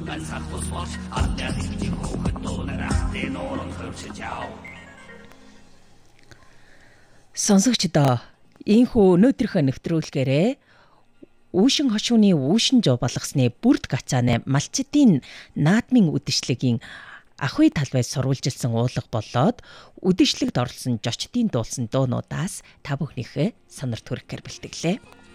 Сонсогчдоо энэхүү өнөөдрийнхөө нэвтрүүлгээрээ Үүшин хошууны үүшин жоо болгосны бүрд гацааны малчдын наадмын үдэшлэгийн ахуй талбай сурвалжилсан уулга болоод үдэшлэгт оролцсон жочдын дуулсан дуунуудаас та бүхнийхээ сонирт хүрэхээр бэлтгэлээ.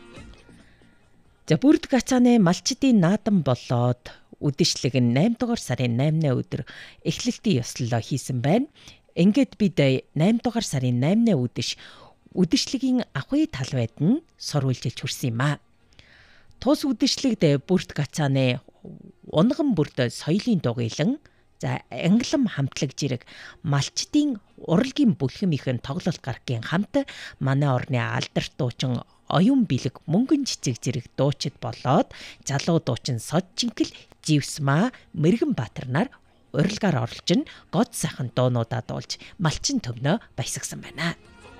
За бүрд гацааны малчдын наадам болоод үдэшлэг нь 8 дугаар сарын 8-ны өдөр эхлэлтийн ёслолоо хийсэн байна. Ингээд бид 8 дугаар сарын 8-ны үдэшлэгийн ахуй талбайд нь сурвалжилж хүрсэн юм а. Тус үдэшлэгт бүрд гацааны унган бүрд соёлын дугуйлан за англам хамтлаг жирэг малчдын урлагийн бүлхэм ихэн тоглолт гарагийн хамт манай орны алдарт дуучин оюун бэлэг мөнгөн цэцэг зэрэг дуучид болоод залуу дуучин сод жинкэл живсма мэргэн баатар нар урилгаар оролж год сайхан дуунуудаа дуулж малчин төвнөө баясгасан байна.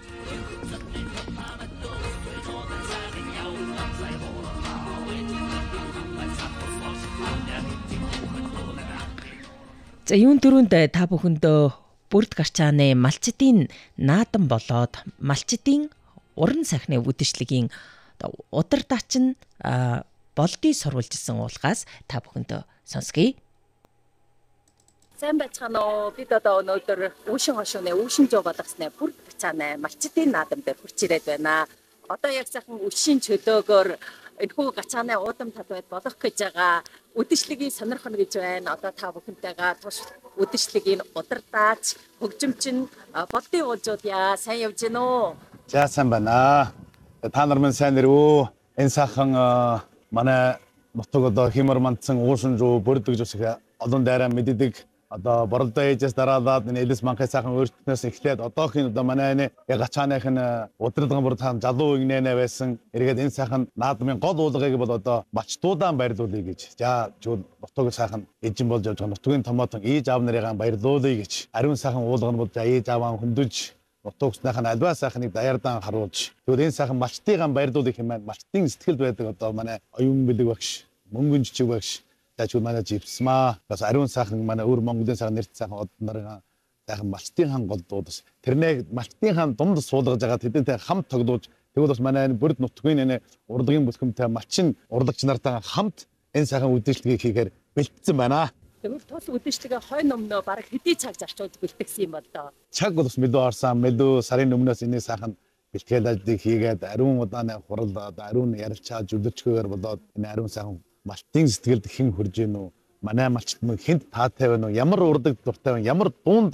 За юун дөрөнд та бүхэндөө бүрд гацааны малчдын наадам болоод малчдын уран сайхны үдэшлэгийн удирдаачин болдыг сурвалжилсан уулгаас та бүхэндөө сонсгий. Сайн байцгаана уу. Бид одоо өнөөдөр Үүшин хошууны үүшин жоо болгосны бүрд гацааны малчдын наадам дээр хурц ирээд байна. Одоо яг сайхан үшийн чөлөөгөөр энэхүү гацааны уудам талбайд болох гэж байгаа үдэшлэгийг сонирхно гэж байна. Одоо та бүхэнтэйгээ туш үдэшлэгийн удирдаач, хөгжимчин болдын уулзууд яа сайн явж гин үү? За сайн байна. Та нар минь сайн ирвүү. Энэ сайхан манай нутаг одоо хямар мандсан уушин жоо бүрдэг жоо шиг олон дайраа мэддэг. Одоо боролдоо ээжээс дараалаад энэ элэс манхай сайхан өөрчлөлтнөөс эхлээд одоохийн одоо манай энэ гацааных нь удирдлагын бүр таам залуу игнэнэ байсан. Эргээд энэ сайхан наадмын гол уулгыг бол одоо мачтуудаан баярлуулъя гэж. За чууд нутаг сайхан эзэн болж явж байгаа нутгийн томоотон ээж аав нарыгаа баярлуулъя гэж. Ариун сайхан уулга нь бол ээж ааваа хөндөж нутагсныхаа альва сайхныг даяардаан харуулж. Тэгвэл энэ сайхан мачтыгаа баярлуулъя хэмээн мачтын сэтгэл байдаг одоо манай оюун бэлэг багш, мөнгөн жижиг багш Тачуу манай живсма бас ариун сайхан манай өр Монголын сайхан нэрт сайхан од нарыг сайхан малчдын хан гол дуудас тэрнийг малчдын хан дунд суулгаж байгаа тэдэнтэй хамт тоглож тэгвэл бас манай энэ бүрд нутгийн энэ урлагийн бүлхэмтэй малчин урлагч нартай хамт энэ сайхан үдэшлэгийг хийхээр бэлтгэсэн байна. Тэгвэл тус үдэшлэгээ хойно өмнөө бараг хэдий цаг зарчуулж бэлтгэсэн юм бол доо. Цаг бол бас мэдүү орсон мэдүү сарын өмнөөс энэ сайхан бэлтгэл ажлыг хийгээд ариун удааны хурал ариун ярилцаа жүлдөрчгөөр болоод энэ ариун сайхан малчдын сэтгэлд хэн хүрж гэнэ үү? Манай малчд мөн хэнд таатай байна уу? Ямар урдаг дуртай байна? Ямар дуун